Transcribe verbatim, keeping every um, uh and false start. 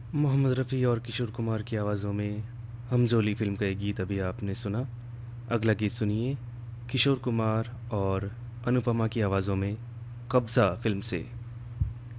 मोहम्मद रफ़ी और किशोर कुमार की आवाज़ों में हमजोली फ़िल्म का एक गीत अभी आपने सुना। अगला गीत सुनिए किशोर कुमार और अनुपमा की आवाज़ों में कब्ज़ा फ़िल्म से।